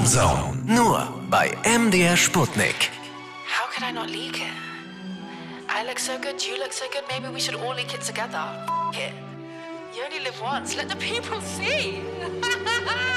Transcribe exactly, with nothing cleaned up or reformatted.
Zone. Nur bei M D R Sputnik. How could I not leak it? I look so good, you look so good, maybe we should all leak it together. F it. You only live once, let the people see.